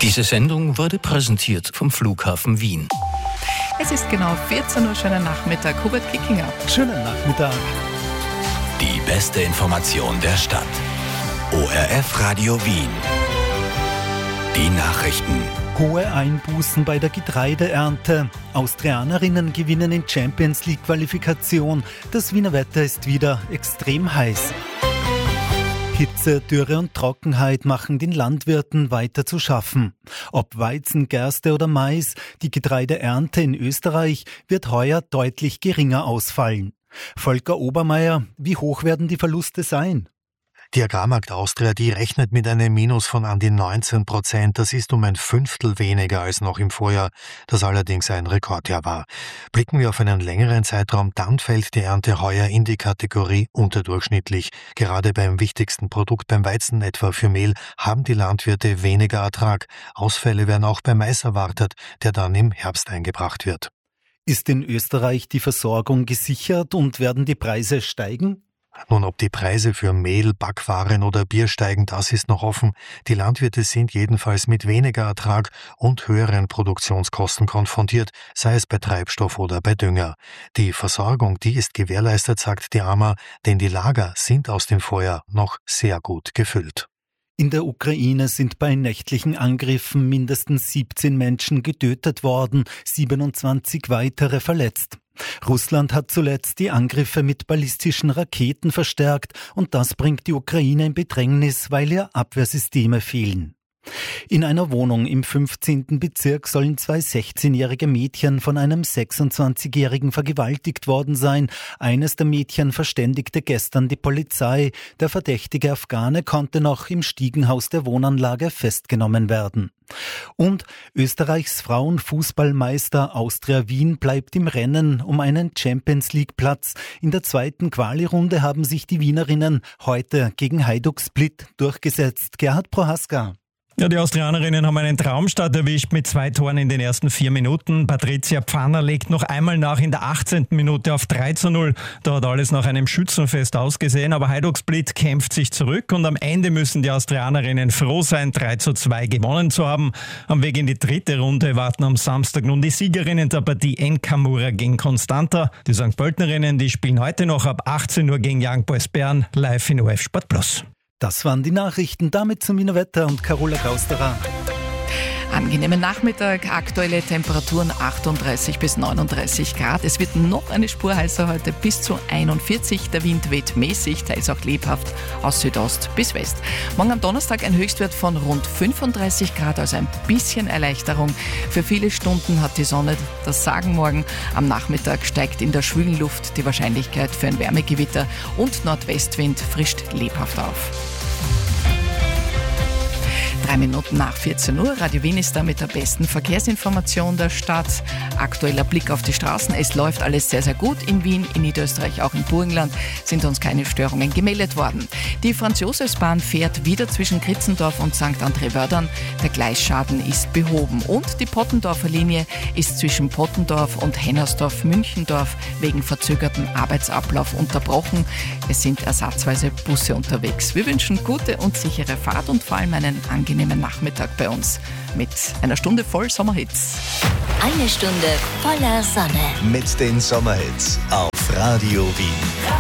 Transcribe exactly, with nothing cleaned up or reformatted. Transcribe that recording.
Diese Sendung wurde präsentiert vom Flughafen Wien. Es ist genau vierzehn Uhr, schönen Nachmittag. Hubert Kickinger. Schönen Nachmittag. Die beste Information der Stadt. O R F Radio Wien. Die Nachrichten. Hohe Einbußen bei der Getreideernte. Austrianerinnen gewinnen in Champions League Qualifikation. Das Wiener Wetter ist wieder extrem heiß. Hitze, Dürre und Trockenheit machen den Landwirten weiter zu schaffen. Ob Weizen, Gerste oder Mais, die Getreideernte in Österreich wird heuer deutlich geringer ausfallen. Volker Obermeier, wie hoch werden die Verluste sein? Die Agrarmarkt Austria, die rechnet mit einem Minus von an die neunzehn Prozent. Das ist um ein Fünftel weniger als noch im Vorjahr, das allerdings ein Rekordjahr war. Blicken wir auf einen längeren Zeitraum, dann fällt die Ernte heuer in die Kategorie unterdurchschnittlich. Gerade beim wichtigsten Produkt, beim Weizen, etwa für Mehl, haben die Landwirte weniger Ertrag. Ausfälle werden auch beim Mais erwartet, der dann im Herbst eingebracht wird. Ist in Österreich die Versorgung gesichert und werden die Preise steigen? Nun, ob die Preise für Mehl, Backwaren oder Bier steigen, das ist noch offen. Die Landwirte sind jedenfalls mit weniger Ertrag und höheren Produktionskosten konfrontiert, sei es bei Treibstoff oder bei Dünger. Die Versorgung, die ist gewährleistet, sagt die A M A, denn die Lager sind aus dem Vorjahr noch sehr gut gefüllt. In der Ukraine sind bei nächtlichen Angriffen mindestens siebzehn Menschen getötet worden, siebenundzwanzig weitere verletzt. Russland hat zuletzt die Angriffe mit ballistischen Raketen verstärkt und das bringt die Ukraine in Bedrängnis, weil ihr Abwehrsysteme fehlen. In einer Wohnung im fünfzehnten Bezirk sollen zwei sechzehnjährige Mädchen von einem sechsundzwanzigjährigen vergewaltigt worden sein. Eines der Mädchen verständigte gestern die Polizei. Der verdächtige Afghane konnte noch im Stiegenhaus der Wohnanlage festgenommen werden. Und Österreichs Frauenfußballmeister Austria Wien bleibt im Rennen um einen Champions-League-Platz. In der zweiten Quali-Runde haben sich die Wienerinnen heute gegen Hajduk Split durchgesetzt. Gerhard Prohaska. Ja, die Austrianerinnen haben einen Traumstart erwischt mit zwei Toren in den ersten vier Minuten. Patricia Pfanner legt noch einmal nach in der achtzehnten Minute auf drei zu null. Da hat alles nach einem Schützenfest ausgesehen, aber Hajduk Split kämpft sich zurück und am Ende müssen die Austrianerinnen froh sein, drei zu zwei gewonnen zu haben. Am Weg in die dritte Runde warten am Samstag nun die Siegerinnen der Partie N Camura gegen Constanta. Die Sankt Pöltenerinnen, die spielen heute noch ab achtzehn Uhr gegen Young Boys Bern live in O R F Sport Plus. Das waren die Nachrichten, damit zum Wiener Wetter und Carola Gausterer. Angenehmen Nachmittag, aktuelle Temperaturen achtunddreißig bis neununddreißig Grad. Es wird noch eine Spur heißer heute, bis zu einundvierzig. Der Wind weht mäßig, teils auch lebhaft aus Südost bis West. Morgen am Donnerstag ein Höchstwert von rund fünfunddreißig Grad, also ein bisschen Erleichterung. Für viele Stunden hat die Sonne das Sagen morgen. Am Nachmittag steigt in der schwülen Luft die Wahrscheinlichkeit für ein Wärmegewitter und Nordwestwind frischt lebhaft auf. Drei Minuten nach vierzehn Uhr. Radio Wien ist da mit der besten Verkehrsinformation der Stadt. Aktueller Blick auf die Straßen. Es läuft alles sehr, sehr gut in Wien, in Niederösterreich, auch im Burgenland sind uns keine Störungen gemeldet worden. Die Franz-Josefs-Bahn fährt wieder zwischen Kritzendorf und Sankt André-Wördern. Der Gleisschaden ist behoben. Und die Pottendorfer Linie ist zwischen Pottendorf und Hennersdorf-Münchendorf wegen verzögerten Arbeitsablauf unterbrochen. Es sind ersatzweise Busse unterwegs. Wir wünschen gute und sichere Fahrt und vor allem einen angenehmen Nachmittag bei uns mit einer Stunde voll Sommerhits. Eine Stunde voller Sonne. Mit den Sommerhits auf Radio Wien.